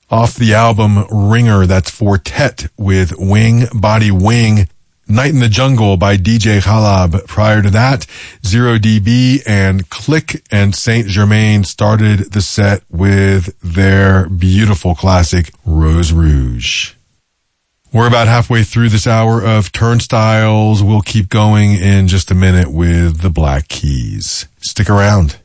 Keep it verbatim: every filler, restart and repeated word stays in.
Off the album Ringer, that's Fortet with Wing Body Wing. Night in the Jungle by D J Khalab. Prior to that, Zero D B and Click and Saint Germain started the set with their beautiful classic Rose Rouge. We're about halfway through this hour of Turnstiles. We'll keep going in just a minute with the Black Keys. Stick around.